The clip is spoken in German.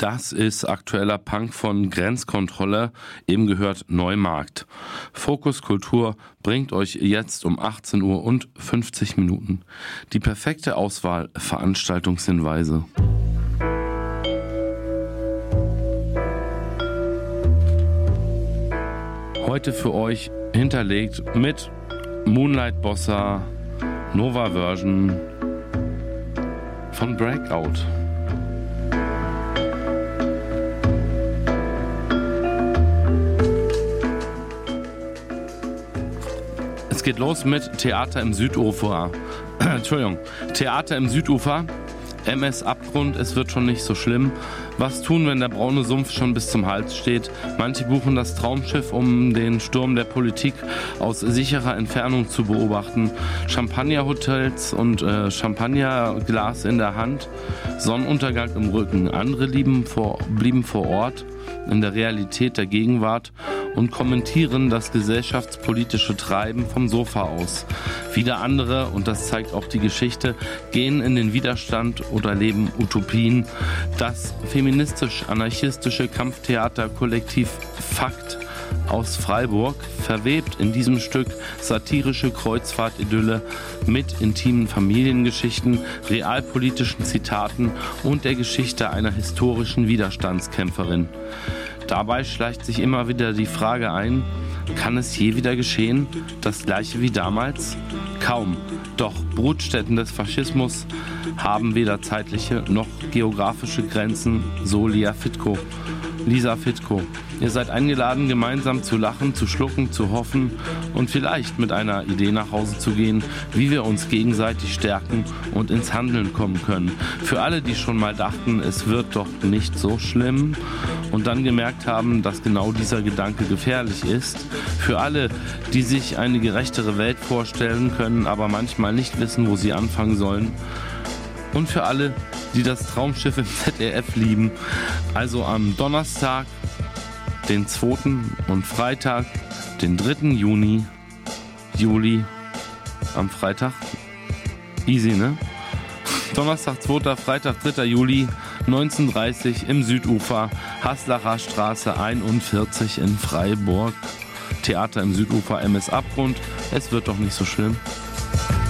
Das ist aktueller Punk von Grenzkontrolle, eben gehört Neumarkt. Fokus Kultur bringt euch jetzt um 18 Uhr und 50 Minuten die perfekte Auswahl Veranstaltungshinweise. Heute für euch hinterlegt mit Moonlight Bossa, Nova Version von Breakout. Es geht los mit Theater im Südufer. Theater im Südufer. MS Abgrund, es wird schon nicht so schlimm. Was tun, wenn der braune Sumpf schon bis zum Hals steht? Manche buchen das Traumschiff, um den Sturm der Politik aus sicherer Entfernung zu beobachten. Champagnerhotels und Champagnerglas in der Hand, Sonnenuntergang im Rücken. Andere blieben vor Ort in der Realität der Gegenwart und kommentieren das gesellschaftspolitische Treiben vom Sofa aus. Wieder andere, und das zeigt auch die Geschichte, gehen in den Widerstand oder leben Utopien. Das feministisch-anarchistische Kampftheaterkollektiv Fakt aus Freiburg verwebt in diesem Stück satirische Kreuzfahrt-Idylle mit intimen Familiengeschichten, realpolitischen Zitaten und der Geschichte einer historischen Widerstandskämpferin. Dabei schleicht sich immer wieder die Frage ein, kann es je wieder geschehen? Das gleiche wie damals? Kaum. Doch Brutstätten des Faschismus haben weder zeitliche noch geografische Grenzen, so Lisa Fitko. Ihr seid eingeladen, gemeinsam zu lachen, zu schlucken, zu hoffen und vielleicht mit einer Idee nach Hause zu gehen, wie wir uns gegenseitig stärken und ins Handeln kommen können. Für alle, die schon mal dachten, es wird doch nicht so schlimm und dann gemerkt haben, dass genau dieser Gedanke gefährlich ist. Für alle, die sich eine gerechtere Welt vorstellen können, aber manchmal nicht wissen, wo sie anfangen sollen. Und für alle, die das Traumschiff im ZDF lieben. Also am Donnerstag, den 2. und Freitag, den 3. Juli, am Freitag. Easy, ne? Donnerstag, 2., Freitag, 3. Juli, 19:30 im Südufer, Haslacher Straße 41 in Freiburg. Theater im Südufer, MS Abgrund. Es wird doch nicht so schlimm.